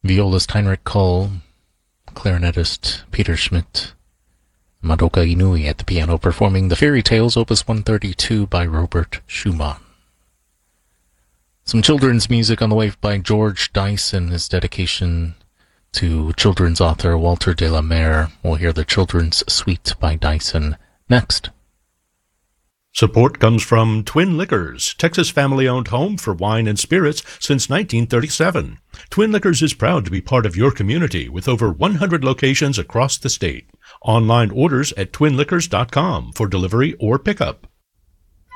Violist Heinrich Kohl, clarinetist Peter Schmidt, Madoka Inui at the piano performing the Fairy Tales Opus 132 by Robert Schumann. Some children's music on the way by George Dyson, his dedication to children's author Walter de la Mare. We'll hear the Children's Suite by Dyson next. Support comes from Twin Liquors, Texas family-owned home for wine and spirits since 1937. Twin Liquors is proud to be part of your community with over 100 locations across the state. Online orders at twinliquors.com for delivery or pickup.